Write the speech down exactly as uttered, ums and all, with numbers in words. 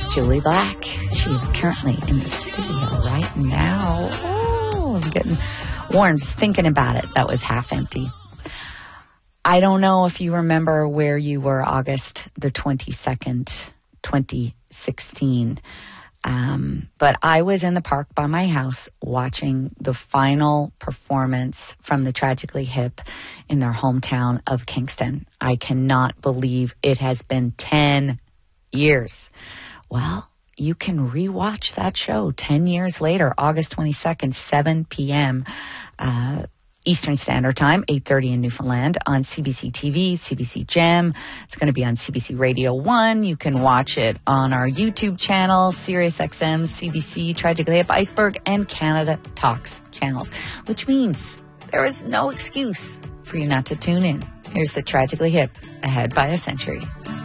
Julie Black. She is currently in the studio right now. Oh, I'm getting warm just thinking about it. That was half empty. I don't know if you remember where you were August the twenty-second, twenty sixteen. Um, but I was in the park by my house watching the final performance from the Tragically Hip in their hometown of Kingston. I cannot believe it has been ten years. Well, you can rewatch that show ten years later, August twenty-second, seven p.m. Uh, Eastern Standard Time, eight thirty in Newfoundland on C B C T V, C B C Gem. It's going to be on C B C Radio one. You can watch it on our YouTube channel, SiriusXM, C B C, Tragically Hip, Iceberg, and Canada Talks channels, which means there is no excuse for you not to tune in. Here's the Tragically Hip, Ahead by a Century.